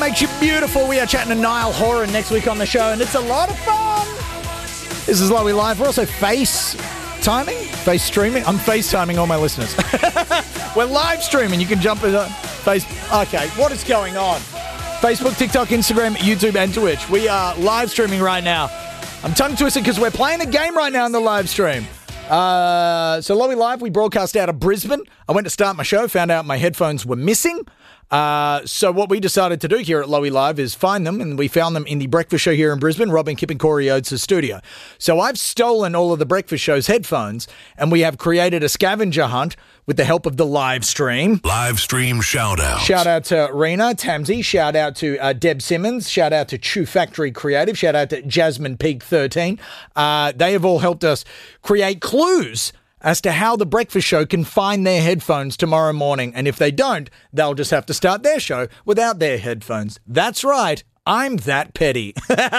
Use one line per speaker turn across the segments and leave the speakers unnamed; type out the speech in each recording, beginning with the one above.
Makes you beautiful. We are chatting to Niall Horan next week on the show, and it's a lot of fun. This is Lowy Live. We're also face streaming. I'm FaceTiming all my listeners. We're live streaming. You can jump in face. Okay, what is going on? Facebook, TikTok, Instagram, YouTube, and Twitch. We are live streaming right now. I'm tongue twisted because we're playing a game right now in the live stream. So Lowy Live, we broadcast out of Brisbane. I went to start my show, found out my headphones were missing. So what we decided to do here at Lowy Live is find them, and we found them in the breakfast show here in Brisbane, Robin, Kip and Corey Oates' studio. So I've stolen all of the breakfast show's headphones, and we have created a scavenger hunt with the help of the live stream.
Live stream shout out.
Shout out to Rena Tamsy. Shout out to Deb Simmons. Shout out to Chew Factory Creative. Shout out to Jasmine Peak 13. They have all helped us create clues as to how the breakfast show can find their headphones tomorrow morning. And if they don't, they'll just have to start their show without their headphones. That's right. I'm that petty.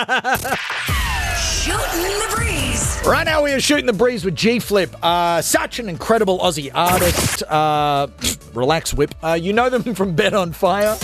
Shooting the breeze.
Right now we are shooting the breeze with G-Flip. Such an incredible Aussie artist. Relax, Whip. You know them from Bed on Fire.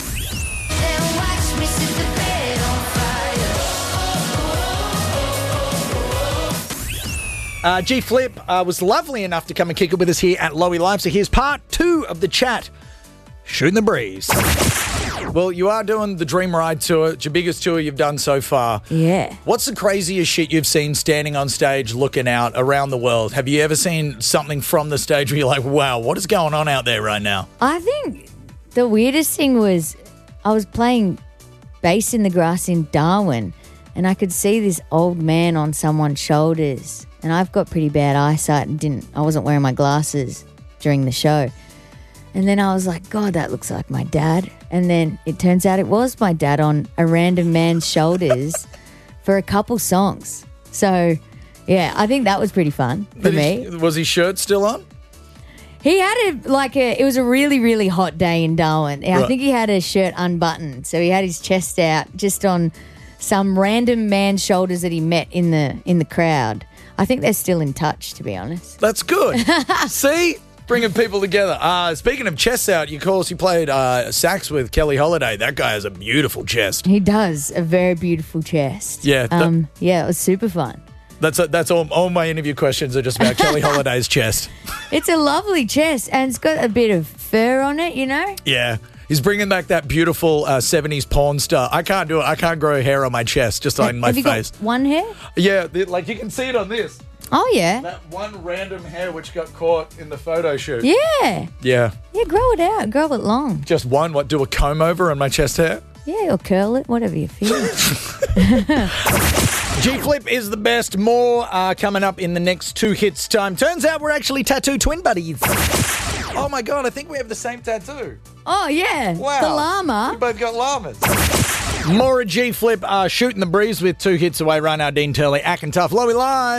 G-Flip was lovely enough to come and kick it with us here at Lowy Live. So here's part 2 of the chat. Shooting the breeze. Well, you are doing the Dream Ride tour. It's your biggest tour you've done so far.
Yeah.
What's the craziest shit you've seen standing on stage looking out around the world? Have you ever seen something from the stage where you're like, wow, what is going on out there right now?
I think the weirdest thing was I was playing bass in the grass in Darwin, and I could see this old man on someone's shoulders. And I've got pretty bad eyesight and I wasn't wearing my glasses during the show. And then I was like, God, that looks like my dad. And then it turns out it was my dad on a random man's shoulders for a couple songs. So, yeah, I think that was pretty fun for me.
Was his shirt still on?
He had it was a really, really hot day in Darwin. I think he had his shirt unbuttoned. So he had his chest out just on some random man's shoulders that he met in the crowd. I think they're still in touch, to be honest.
That's good. See? Bringing people together. Speaking of chests out, you played sax with Kelly Holiday. That guy has a beautiful chest.
He does. A very beautiful chest.
Yeah.
Yeah, it was super fun.
That's all my interview questions are just about Kelly Holiday's chest.
It's a lovely chest, and it's got a bit of fur on it, you know?
Yeah. He's bringing back that beautiful 70s porn star. I can't do it. I can't grow hair on my chest, just on my face.
Have you got one hair?
Yeah, like you can see it on this.
Oh, yeah.
That one random hair which got caught in the photo shoot.
Yeah.
Yeah.
Yeah, grow it out. Grow it long.
Just one? What, do a comb over on my chest hair?
Yeah, or curl it, whatever you feel.
G-Flip is the best. More coming up in the next 2 hits time. Turns out we're actually tattoo twin buddies. Oh, my God, I think we have the same tattoo.
Oh, yeah.
Wow.
The llama.
We both got llamas. More G-Flip shooting the breeze with 2 hits away right now. Dean Turley, Acting Tough. Lowy Live.